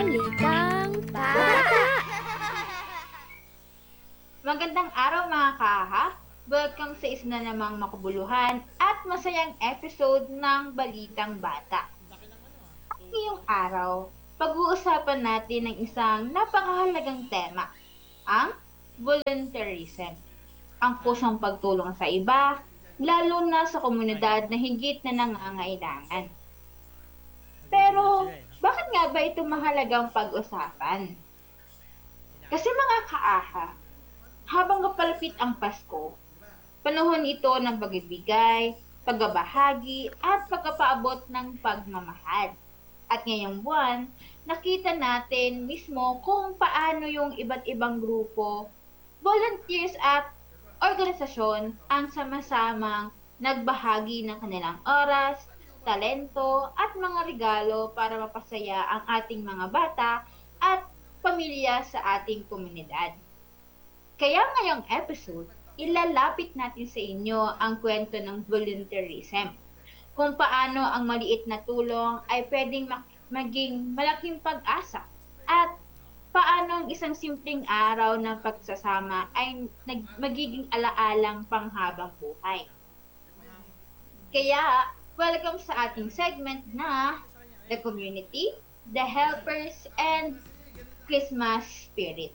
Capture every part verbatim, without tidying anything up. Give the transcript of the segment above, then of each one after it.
Balitang Bata! Magandang araw mga kaha! Welcome sa isa na namang makabuluhan at masayang episode ng Balitang Bata. At ngayong araw, pag-uusapan natin ang isang napakahalagang tema, ang volunteerism. Ang kusang pagtulong sa iba, lalo na sa komunidad na higit na nangangailangan. Pero, bakit nga ba ito mahalagang pag-usapan? Kasi mga kaaha, habang kapalapit ang Pasko, panahon ito ng pagbibigay, pagbabahagi, at pagkapaabot ng pagmamahal. At ngayong buwan, nakita natin mismo kung paano yung iba't ibang grupo, volunteers at organisasyon ang sama-samang nagbahagi ng kanilang oras, talento, at mga regalo para mapasaya ang ating mga bata at pamilya sa ating komunidad. Kaya ngayong episode, ilalapit natin sa inyo ang kwento ng volunteerism. Kung paano ang maliit na tulong ay pwedeng maging malaking pag-asa at paano ang isang simpleng araw ng pagsasama ay magiging alaalang panghabang buhay. Kaya, welcome sa ating segment na The Community, The Helpers, and Christmas Spirit.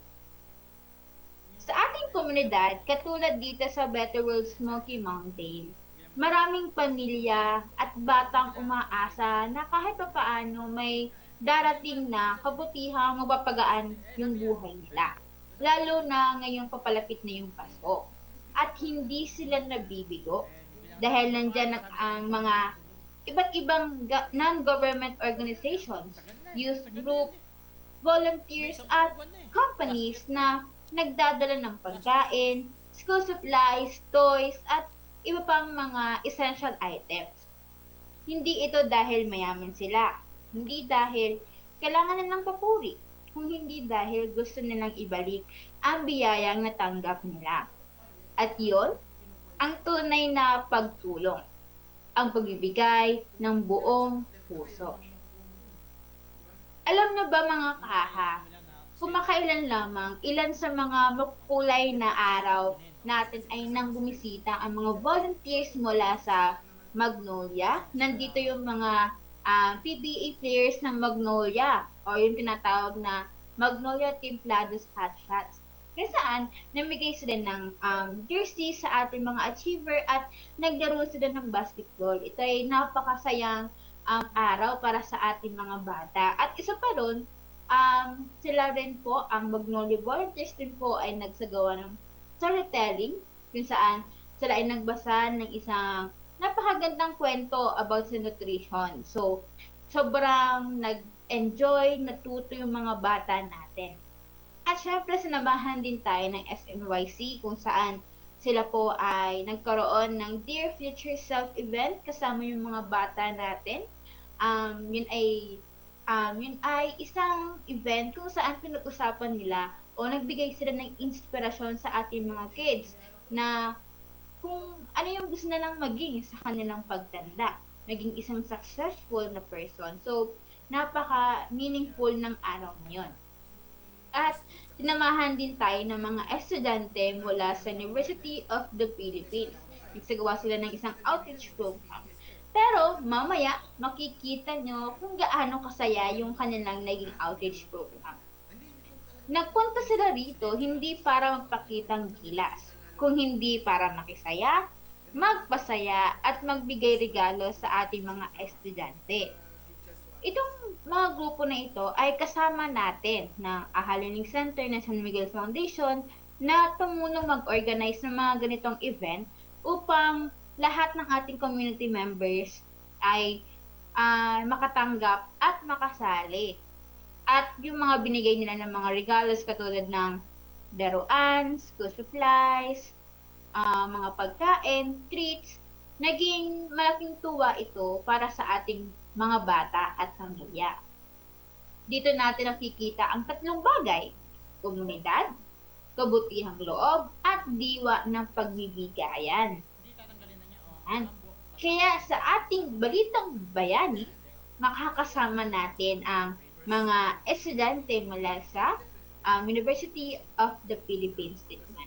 Sa ating komunidad, katulad dito sa Better World Smoky Mountain, maraming pamilya at batang umaasa na kahit pa paano may darating na kabutihang mapapagaan yung buhay nila. Lalo na ngayong papalapit na yung Pasko. At hindi sila nabibigo dahil nandyan ang mga iba't ibang non-government organizations, youth group, volunteers at companies na nagdadala ng pagkain, school supplies, toys, at iba pang mga essential items. Hindi ito dahil mayaman sila, hindi dahil kailangan nilang papuri, kung hindi dahil gusto nilang ibalik ang biyayang natanggap nila. At yun, ang tunay na pagtulong, ang pagbibigay ng buong puso. Alam na ba mga kaha, kumakailan lamang ilan sa mga makulay na araw natin ay nang bumisita ang mga volunteers mula sa Magnolia. Nandito yung mga uh, P B A players ng Magnolia o yung tinatawag na Magnolia Templados Hotshots. Kaya saan, namigay sila ng um, jersey sa ating mga achiever at naglaro sila ng basketball. Ito ay napakasayang um, araw para sa ating mga bata. At isa pa ron, um, sila rin po, ang Magnolia Volunteers din po ay nagsagawa ng storytelling kung saan sila ay nagbasa ng isang napakagandang kwento about sa nutrition. So, sobrang nag-enjoy, natuto yung mga bata natin. At syempre, sinamahan din tayo ng S N Y C kung saan sila po ay nagkaroon ng Dear Future Self event kasama yung mga bata natin. Um, yun ay um, yun ay isang event kung saan pinag-usapan nila o nagbigay sila ng inspirasyon sa ating mga kids na kung ano yung gusto nilang maging sa kanilang pagtanda, maging isang successful na person. So, napaka-meaningful ng araw na yun. At sinamahan din tayo ng mga estudyante mula sa University of the Philippines. Nagsagawa sila ng isang outreach program. Pero mamaya, makikita nyo kung gaano kasaya yung kanilang naging outreach program. Nagpunta sila rito hindi para magpakitang gilas, kung hindi para makisaya, magpasaya at magbigay regalo sa ating mga estudyante. Itong mga grupo na ito ay kasama natin ng AHA Learning Center ng San Miguel Foundation na tumulong mag-organize ng mga ganitong event upang lahat ng ating community members ay uh, makatanggap at makasali. At yung mga binigay nila ng mga regalos katulad ng daruan, school supplies, uh, mga pagkain, treats, naging malaking tuwa ito para sa ating mga bata at pamilya. Dito natin nakikita ang tatlong bagay, komunidad, kabutihang loob, at diwa ng pagbibigayan. Yan. Kaya sa ating balitang bayani, makakasama natin ang mga estudyante mula sa um, University of the Philippines din naman.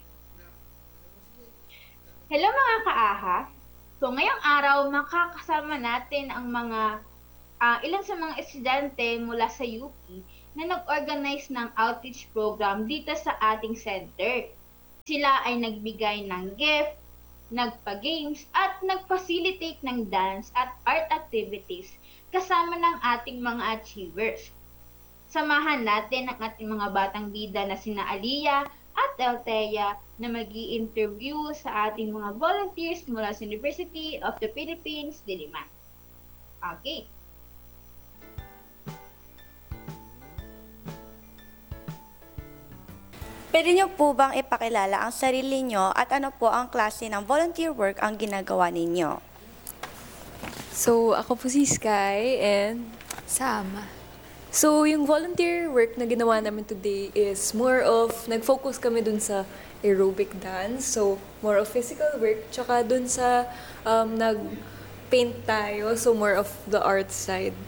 Hello mga kaaha! So ngayong araw, makakasama natin ang mga ah, ilan sa mga estudyante mula sa U P na nag-organize ng outreach program dito sa ating center. Sila ay nagbigay ng gift, nagpa-games, at nag-facilitate ng dance at art activities kasama ng ating mga achievers. Samahan natin ang ating mga batang bida na sina Aliyah at Althea na mag-i-interview sa ating mga volunteers mula sa University of the Philippines, Diliman. Okay. Pwede niyo po bang ipakilala ang sarili niyo at ano po ang klase ng volunteer work ang ginagawa ninyo? So, ako po si Sky and Sama. so yung volunteer work na ginawa namin today is more of, nag-focus kami dun sa aerobic dance, so more of physical work, tsaka dun sa um, nag-paint tayo, so more of the art side.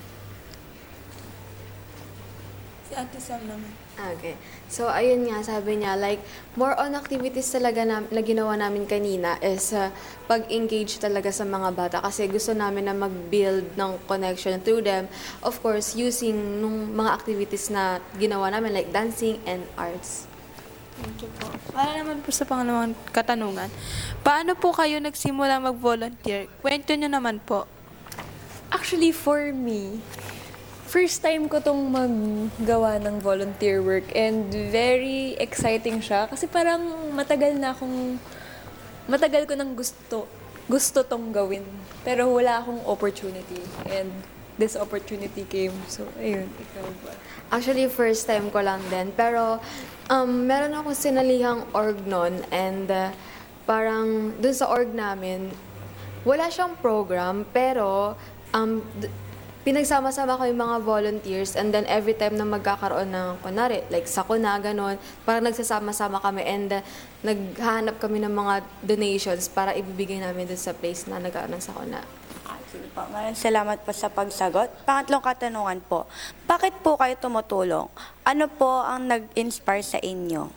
Si Ate Sam naman. Okay. So, ayun nga, sabi niya, like, more on activities talaga na, na ginawa namin kanina is uh, pag-engage talaga sa mga bata kasi gusto namin na mag-build ng connection through them. Of course, using nung mga activities na ginawa namin like dancing and arts. Thank you po. Para naman po sa pangalawang katanungan, paano po kayo nagsimula mag-volunteer? Kwento nyo naman po. Actually, for me, first time ko tong maggawa ng volunteer work and very exciting siya kasi parang matagal na akong, matagal ko nang gusto, gusto tong gawin. Pero wala akong opportunity and this opportunity came. So, ayun, ikaw ba? Actually, first time ko lang din. Pero, um, meron akong sinalihang org nun and uh, parang dun sa org namin, wala siyang program, pero um, d- pinagsama-sama ko yung mga volunteers and then every time na magkakaroon ng, kunwari, like sakuna, ganon, parang nagsasama-sama kami and uh, naghahanap kami ng mga donations para ibibigay namin dun sa place na nagkaroon ng sakuna. Ah, sige po. Maraming salamat po sa pagsagot. Pangatlong katanungan po, bakit po kayo tumutulong? Ano po ang nag-inspire sa inyo?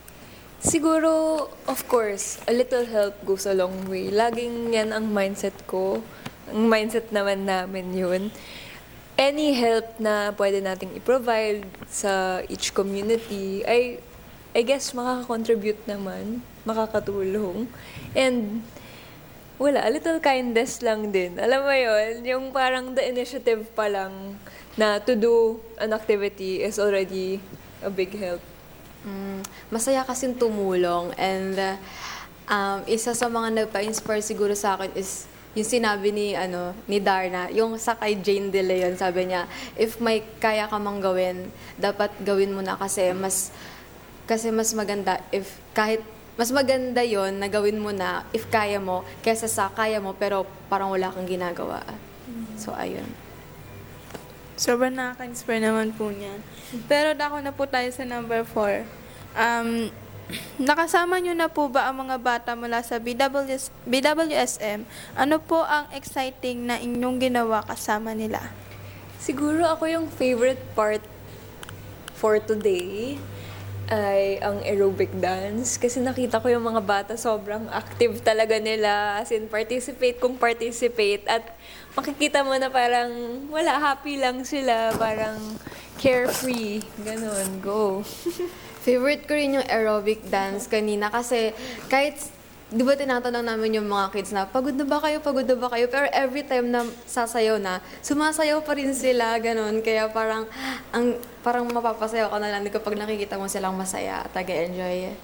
Siguro, of course, a little help goes a long way. Laging yan ang mindset ko. Ang mindset naman namin yun. Any help na pwede nating i-provide sa each community, ay, I guess, makaka-contribute naman, makakatulong. And, wala, a little kindness lang din. Alam mo yun, yung parang the initiative pa lang na to do an activity is already a big help. Mm, masaya kasing tumulong and uh, um, isa sa mga nagpa-inspire siguro sa akin is yung sinabi ni ano ni Darna, yung sa kay Jane De Leon, sabi niya, if may kaya ka mang gawin, dapat gawin mo na kasi mas kasi mas maganda if kahit mas maganda yon na gawin mo na if kaya mo kaysa sa kaya mo pero parang wala kang ginagawa. So ayun. Sobrang nakaka-inspire naman po niyan. Pero dako na po tayo sa number four. Um, nakasama nyo na po ba ang mga bata mula sa B W S, B W S M? Ano po ang exciting na inyong ginawa kasama nila? Siguro ako yung favorite part for today ay ang aerobic dance. Kasi nakita ko yung mga bata sobrang active talaga nila. As in, participate kung participate. At makikita mo na parang wala, happy lang sila. Parang carefree. Ganon, go. Favorite ko rin yung aerobic dance kanina kasi kahit, di ba tinatanong namin yung mga kids na, pagod na ba kayo, pagod na ba kayo? Pero every time na sasayaw na, sumasayaw pa rin sila, ganun. Kaya parang, ang, parang mapapasayaw ka na lang kapag nakikita mo silang masaya at nag-enjoy.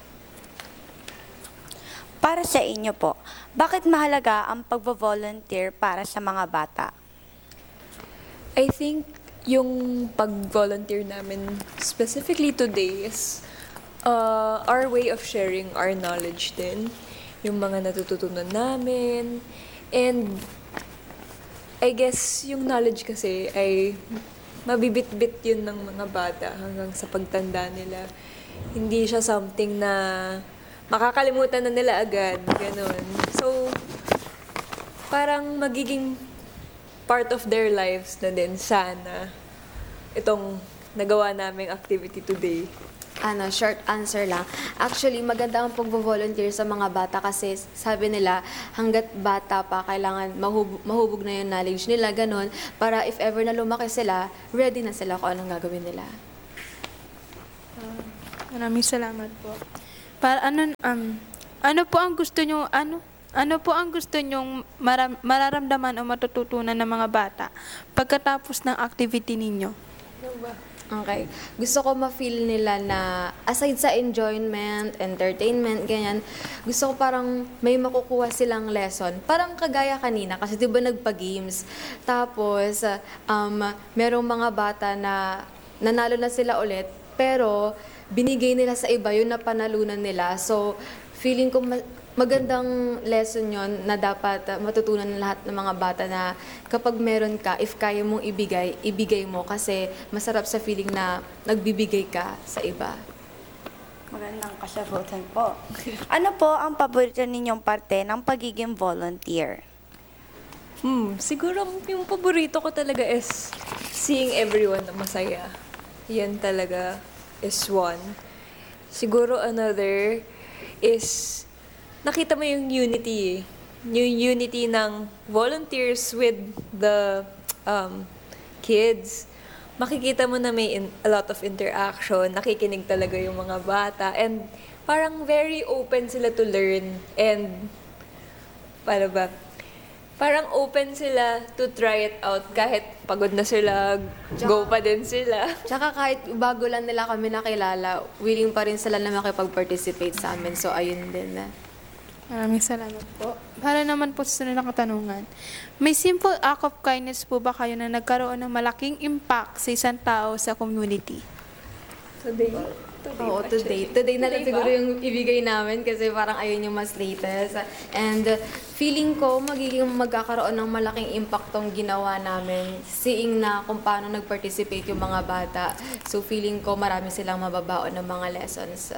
Para sa inyo po, bakit mahalaga ang pagvo-volunteer para sa mga bata? I think yung pag-volunteer namin specifically today is uh, our way of sharing our knowledge din. Yung mga natututunan namin. And I guess yung knowledge kasi ay mabibit-bit yun ng mga bata hanggang sa pagtanda nila. Hindi siya something na makakalimutan na nila agad. Ganon. So, parang magiging part of their lives na din sana. itong nagawa naming activity today? Ano, short answer lang. Actually, maganda ang pagvo-volunteer sa mga bata kasi sabi nila, hanggat bata pa, kailangan mahubog, mahubog na yung knowledge nila, ganun, para if ever na lumaki sila, ready na sila kung anong gagawin nila. Maraming salamat po. Para ano um ano po ang gusto niyo ano ano po ang gusto niyong maram, mararamdaman o matututunan ng mga bata pagkatapos ng activity ninyo? Okay. Gusto ko ma-feel nila na aside sa enjoyment, entertainment, ganyan, gusto ko parang may makukuha silang lesson. Parang kagaya kanina, kasi di ba nagpa-games. Tapos, um, merong mga bata na nanalo na sila ulit, pero binigay nila sa iba yun na panalunan nila. So, feeling ko ma- magandang lesson yon na dapat uh, matutunan ng lahat ng mga bata na kapag meron ka, if kaya mong ibigay, ibigay mo kasi masarap sa feeling na nagbibigay ka sa iba. Magandang kasagutan po. Ano po ang paborito ninyong parte ng pagiging volunteer? Hmm, siguro yung paborito ko talaga is seeing everyone na masaya. Yan talaga is one. Siguro another is nakita mo yung unity eh. Yung unity ng volunteers with the um, kids. Makikita mo na may in, a lot of interaction, nakikinig talaga yung mga bata, and parang very open sila to learn, and paano ba? Parang open sila to try it out kahit pagod na sila, go pa din sila. Tsaka kahit bago lang nila kami nakilala, willing pa rin sila na makipag-participate sa amin. So, ayun din na. Maraming salamat po. Para naman po sa sunod na katanungan, may simple act of kindness po ba kayo na nagkaroon ng malaking impact sa isang tao sa community? Today? Oo, today. Today na lang siguro yung ibigay namin kasi parang ayun yung mas latest. And uh, feeling ko magiging magkakaroon ng malaking impact tong ginawa namin seeing na kung paano nag-participate yung mga bata. So feeling ko marami silang mababaon ng mga lessons.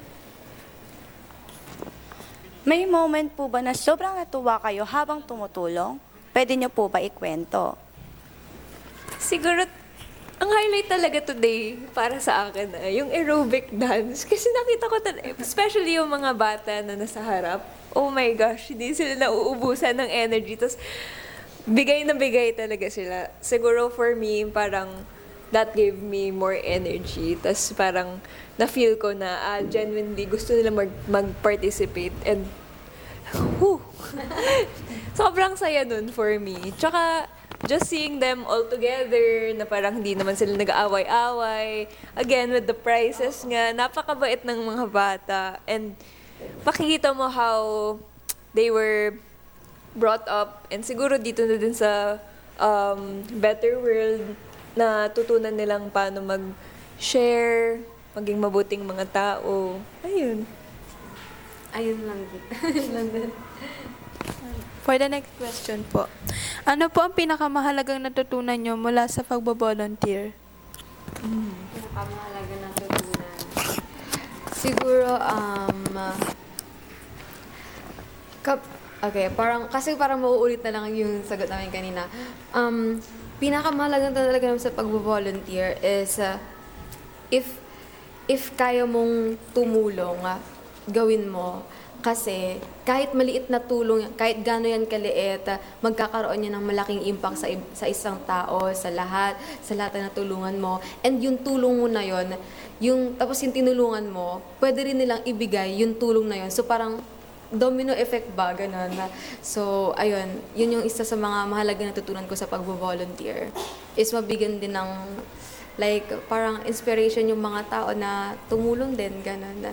May moment po ba na sobrang natuwa kayo habang tumutulong? Pwede niyo po ba ikwento? Siguro, ang highlight talaga today para sa akin ay yung aerobic dance. Kasi nakita ko talaga, especially yung mga bata na nasa harap, oh my gosh, hindi sila nauubusan ng energy. Tapos, bigay na bigay talaga sila. Siguro for me, parang that gave me more energy. Tapos parang na-feel ko na ah, genuinely gusto nila mag- mag-participate. And, whew, sobrang saya nun for me. Tsaka, just seeing them all together, na parang hindi naman sila nag-aaway-away. Again, with the prizes nga, napakabait ng mga bata. And pakikita mo how they were brought up. And siguro dito na din sa um, Better World, na tutunan nilang paano mag-share, maging mabuting mga tao. Ayun. Ayun lang din. Ayun lang din. For the next question po, ano po ang pinakamahalagang natutunan nyo mula sa pagbo-volunteer? Pinakamahalaga na tutunan. Siguro, um, kap, okay, parang, kasi parang mauulit na lang yung sagot namin kanina. Um, pinakamahalaga talaga naman sa pagbo-volunteer is, uh, if, if kaya mong tumulong, uh, gawin mo. Kasi kahit maliit na tulong, kahit gano'n yan kaliit, uh, magkakaroon yan ng malaking impact sa, sa isang tao, sa lahat, sa lahat na tulungan mo. And yung tulong mo na yon, yung, tapos yung tinulungan mo, pwede rin nilang ibigay yung tulong na yon. So parang domino effect ba, gano'n. So ayun, yun yung isa sa mga mahalaga na natutunan ko sa pagbo-volunteer. Is mabigyan din ng, like, parang inspiration yung mga tao na tumulong din, gano'n.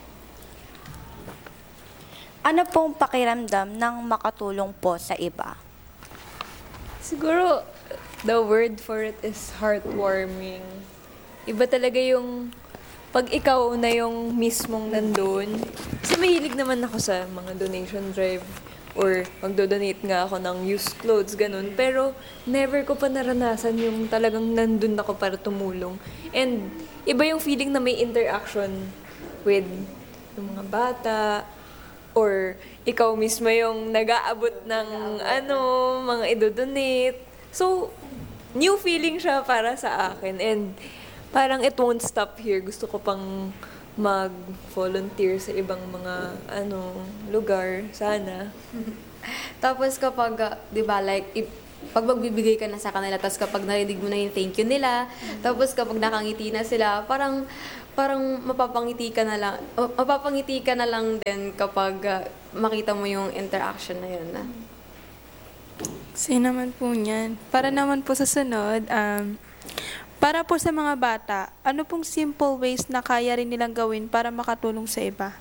Ano pong pakiramdam ng makatulong po sa iba? Siguro, the word for it is heartwarming. Iba talaga yung pag ikaw na yung mismong nandun. Kasi mahilig naman ako sa mga donation drive or magdo-donate nga ako ng used clothes, ganun. Pero never ko pa naranasan yung talagang nandun ako para tumulong. And iba yung feeling na may interaction with yung mga bata, or ikaw mismo yung nag-aabot ng ano, mga idodonate. So, new feeling siya para sa akin. And parang it won't stop here. Gusto ko pang mag-volunteer sa ibang mga ano lugar sana. Tapos kapag, ah, di ba, like, if, pag magbibigay ka na sa kanila, tapos kapag narinig mo na yung thank you nila, tapos kapag nakangiti na sila, parang, parang mapapangiti ka na lang, ma- mapapangiti ka na lang din kapag ah, makita mo yung interaction na yun. Na. Kasi naman po niyan. Para naman po sa sunod, um, para po sa mga bata, ano pong simple ways na kaya rin nilang gawin para makatulong sa iba?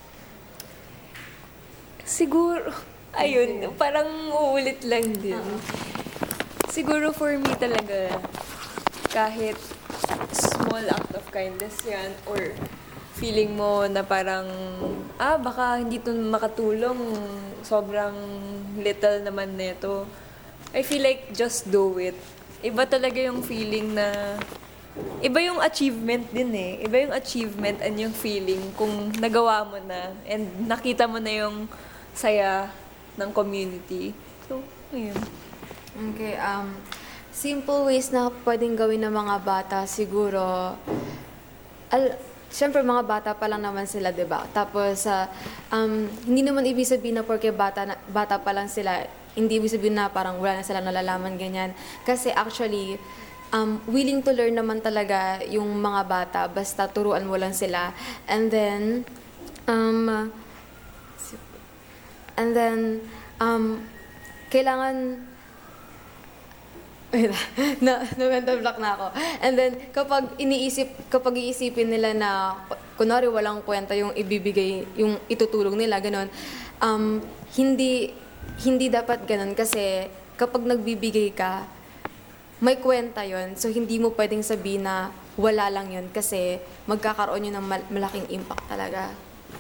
Siguro, ayun, parang uulit lang din. Siguro for me talaga, kahit small act of kindness yan, or feeling mo na parang, ah, baka hindi to makatulong, sobrang little naman neto. I feel like just do it. Iba talaga yung feeling na, iba yung achievement din eh. Iba yung achievement and yung feeling kung nagawa mo na and nakita mo na yung saya ng community. So, ayun. Okay, um, simple ways na pwedeng gawin ng mga bata, siguro, al, syempre mga bata pa lang naman sila, di ba? Tapos, ah, um, hindi naman ibig sabihin na porque bata, na, bata pa lang sila, hindi ibig sabihin na parang wala na sila nalalaman, ganyan. Kasi actually, um, willing to learn naman talaga yung mga bata, basta turuan mo lang sila. And then, um, and then, um, kailangan, wait, na, na mental block na ako. And then, kapag iniisip, kapag iisipin nila na, kunwari walang kwenta yung ibibigay, yung itutulong nila, ganun, um, hindi, hindi dapat ganun kasi kapag nagbibigay ka, may kwenta yon. So, hindi mo pwedeng sabihin na wala lang yon kasi magkakaroon yun ng mal- malaking impact talaga.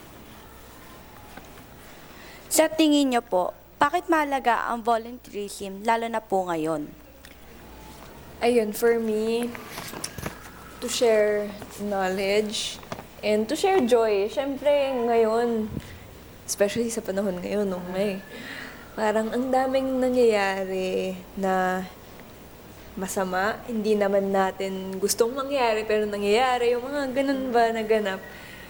Sa tingin niyo po, bakit mahalaga ang volunteerism lalo na po ngayon? Ayun, for me, to share knowledge and to share joy. Siyempre, ngayon, especially sa panahon ngayon, no, may, parang ang daming nangyayari na masama, hindi naman natin gustong mangyari, pero nangyayari, yung mga ganun ba naganap.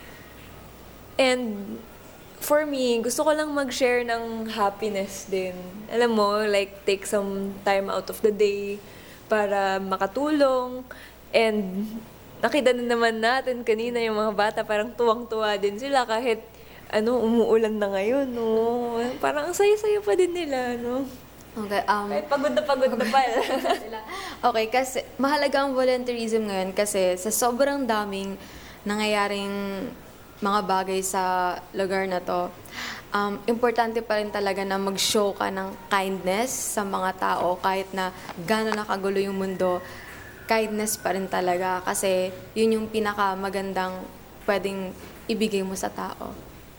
And for me, gusto ko lang mag-share ng happiness din. Alam mo, like, take some time out of the day para makatulong. And nakita na naman natin kanina yung mga bata, parang tuwang-tuwa din sila kahit ano, umuulan na ngayon, no? Parang ang saya-saya pa din nila, no? Okay, um, Kahit pagod na pagod na pa. okay, kasi mahalaga ang volunteerism ngayon kasi sa sobrang daming nangyayaring mga bagay sa lugar na to, um, importante pa rin talaga na mag-show ka ng kindness sa mga tao kahit na gano'n nakagulo yung mundo, kindness pa rin talaga kasi yun yung pinakamagandang pwedeng ibigay mo sa tao.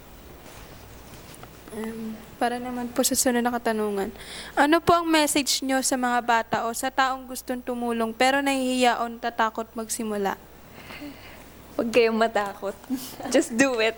Um, para naman po sa sunod na katanungan, ano po ang message nyo sa mga bata o sa taong gustong tumulong pero nahihiya o natatakot magsimula? Huwag kayong matakot. Just do it.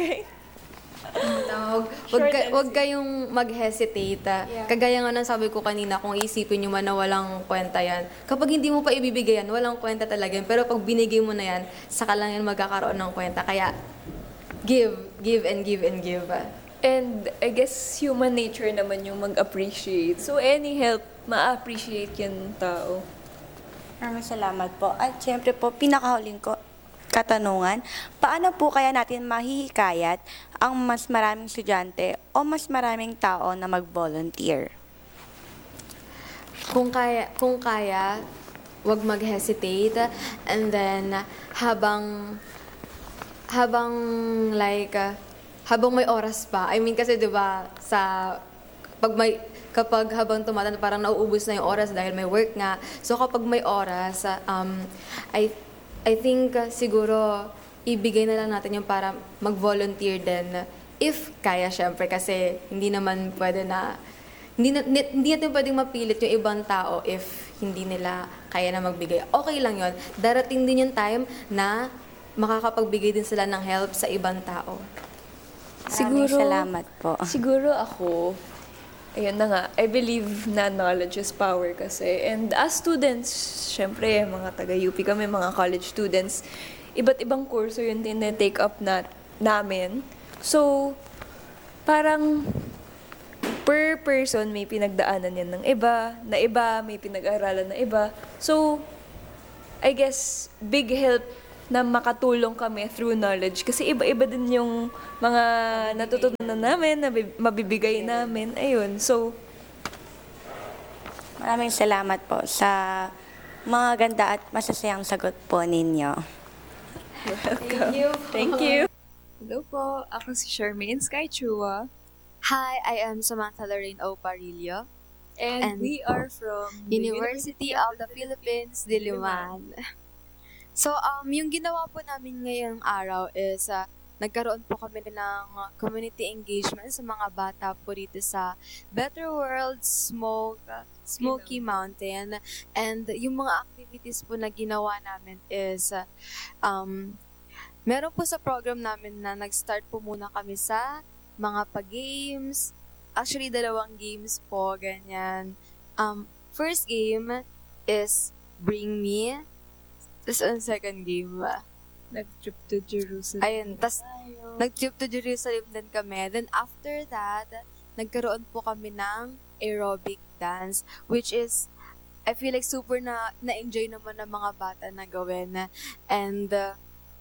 Tawag, wag, Short ka- and wag kayong mag-hesitate. ah. Yeah. Kagaya nga ng sabi ko kanina, kung isipin nyo man na walang kwenta yan, kapag hindi mo pa ibibigay yan, walang kwenta talaga yan. Pero pag binigay mo na yan, saka lang yan magkakaroon ng kwenta. Kaya, give, give and give and give. ah. And I guess human nature naman yung mag-appreciate. So any help, ma-appreciate yan tao. Maraming salamat po. At syempre po, pinakahuling ko katanungan, paano po kaya natin mahihikayat ang mas maraming estudyante o mas maraming tao na mag-volunteer? Kung kaya, kung kaya, wag mag-hesitate. And then, habang, habang like, ah, habang may oras pa. I mean, kasi 'di ba sa pag may kapag habang tumatanda parang nauubos na yung oras dahil may work nga. So kapag may oras, um I I think uh, siguro ibigay na lang natin yung para mag-volunteer din if kaya syempre kasi hindi naman pwede na hindi na, hindi natin pwedeng mapilit yung ibang tao if hindi nila kaya na magbigay. Okay lang 'yon. Darating din yung time na makakapagbigay din sila ng help sa ibang tao. Maraming salamat po. Siguro ako, ayun na nga, I believe na knowledge is power kasi. And as students, syempre, mga taga-U P kami, mga college students, iba't ibang kurso yung tinetake up na, namin. So, parang per person may pinagdaanan yan ng iba, na iba, may pinag-aralan na iba. So, I guess, big help na makatulong kami through knowledge. Kasi iba-iba din yung mga natutunan namin, na mabibigay namin. Ayun, so, Maraming salamat po sa mga ganda at masasayang sagot po ninyo. welcome. Thank you. Hello po, ako si Charmaine Skychua. Hi, I am Samantha Lorraine O. Parillo, And, And we are from University of the Philippines, Diliman. So, um, yung ginawa po namin ngayong araw is, uh, nagkaroon po kami ng community engagement sa mga bata po rito sa Better World Smoke, uh, Smoky Mountain. And yung mga activities po na ginawa namin is, uh, um, meron po sa program namin na nag-start po muna kami sa mga pa-games. Actually, dalawang games po, ganyan. Um, first game is Bring Me. Tapos ang second game, uh, Nag-trip to Jerusalem. ayun, tas nag-trip to Jerusalem din kami. Then after that, nagkaroon po kami ng aerobic dance, which is, I feel like super na, na-enjoy naman ng mga bata na gawin. And, uh,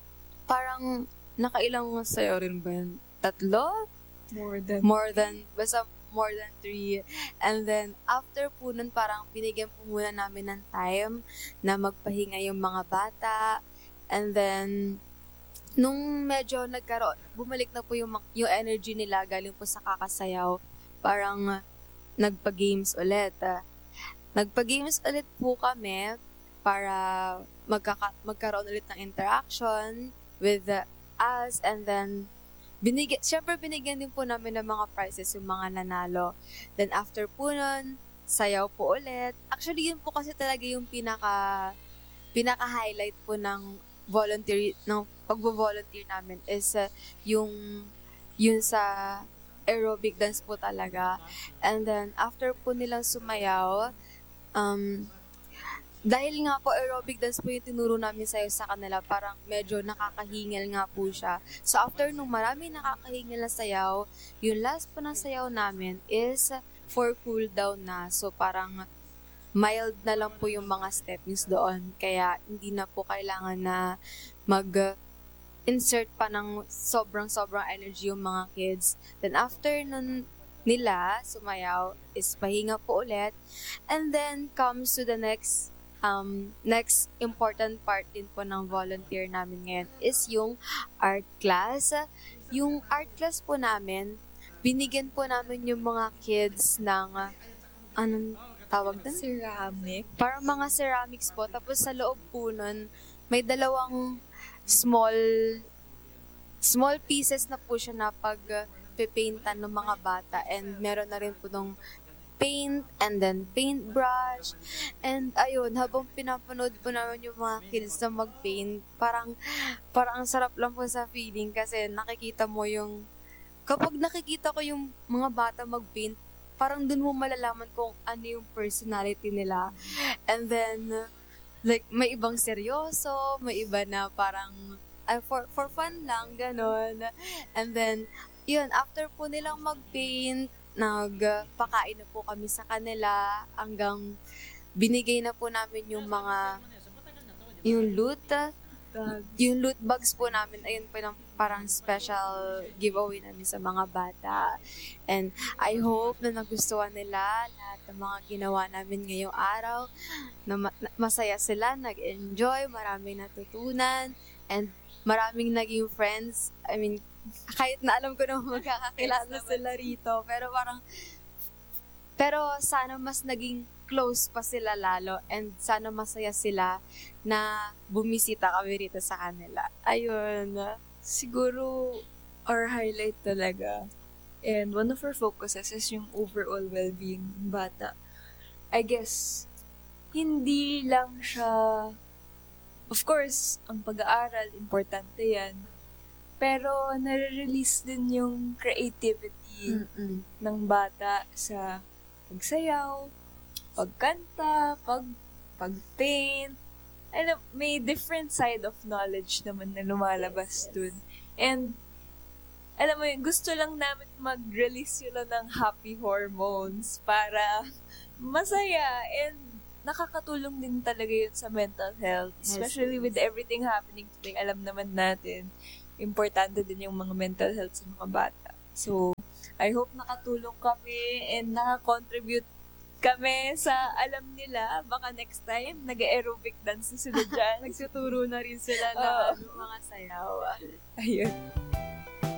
parang, nakailang sayo rin ba yun? Tatlo? More than More than, basta more than three. And then, after po nun, parang binigyan po muna namin ng time na magpahinga yung mga bata. And then, nung medyo nagkaroon, bumalik na po yung, mak- yung energy nila galing po sa kakasayaw, parang uh, nagpa-games ulit. Uh, nagpa-games ulit po kami para magkaka- magkaroon ulit ng interaction with uh, us. And then, binigyan, syempre binigyan din po namin ng mga prizes yung mga nanalo. Then after po nun, sayaw po ulit. Actually, yun po kasi talaga yung pinaka pinaka-highlight po ng volunteer ng pagvo-volunteer namin is uh, yung yun sa aerobic dance po talaga. And then after po nilang sumayaw, um dahil nga po aerobic dance po yung tinuro namin sayo sa kanila, parang medyo nakakahingal nga po siya. So after nung marami nakakahingal na sayaw, yung last po na sayaw namin is for cool down na. So parang mild na lang po yung mga steppings doon. Kaya hindi na po kailangan na mag-insert pa ng sobrang-sobrang energy yung mga kids. Then after nun nila sumayaw is pahinga po ulit. And then comes to the next Um, next important part din po ng volunteer namin ngayon is yung art class. Yung art class po namin, binigyan po namin yung mga kids ng, uh, anong tawag doon? ceramic. Parang mga ceramics po. Tapos sa loob po nun, may dalawang small, small pieces na po siya na pag uh, pipaintan ng mga bata. And meron na rin po nung paint, and then paintbrush. And ayun, habang pinapanood po namin yung mga kids na mag-paint, parang, parang ang sarap lang po sa feeling kasi nakikita mo yung, kapag nakikita ko yung mga bata mag-paint, parang dun mo malalaman kung ano yung personality nila. And then, like, may ibang seryoso, may iba na parang, uh, for, for fun lang, ganon. And then, yun, after po nilang mag-paint, nagpakain na po kami sa kanila hanggang binigay na po namin yung mga yung loot yung loot bags po namin. Ayun po yung parang special giveaway namin sa mga bata. And I hope na nagustuhan nila lahat ng mga ginawa namin ngayong araw, na ma- masaya sila, nag-enjoy, maraming natutunan, and maraming naging friends. I mean, kahit na alam ko na magkakakilala sila rito, pero parang, pero sana mas naging close pa sila lalo, and sana masaya sila na bumisita kami rito sa kanila. Ayun. Siguro, our highlight talaga, and one of our focuses is yung overall well-being ng bata. I guess, hindi lang siya, of course, ang pag-aaral, importante yan. pero nare-release din yung creativity Mm-mm. ng bata sa pagsayaw, pagkanta, pag pag-paint. Alam, may different side of knowledge naman na lumalabas dun. And alam mo yun, gusto lang namin mag-release yun lang ng happy hormones para masaya and nakakatulong din talaga yun sa mental health. Especially Yes, yes. with everything happening today, alam naman natin, importante din yung mga mental health sa mga bata. So, I hope nakatulong kami and nakakontribute kami sa alam nila. Baka next time, nag-aerobic dance na sila dyan. Nagtuturo na rin sila Oo. ng mga sayaw. Ayun.